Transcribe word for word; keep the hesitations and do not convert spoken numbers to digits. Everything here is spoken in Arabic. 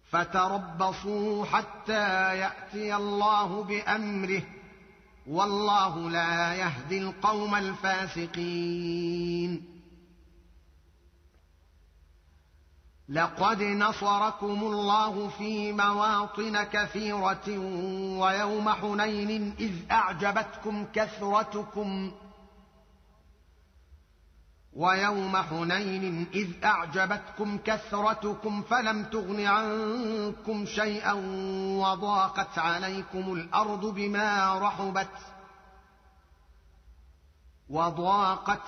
فتربصوا حتى ياتي الله بامره والله لا يهدي القوم الفاسقين. لقد نصركم الله في مواطن كثيرة ويوم حنين إذ أعجبتكم كثرتكم ويوم حنين إذ أعجبتكم كثرتكم فلم تغن عنكم شيئا وضاقت عليكم الأرض بما رحبت وضاقت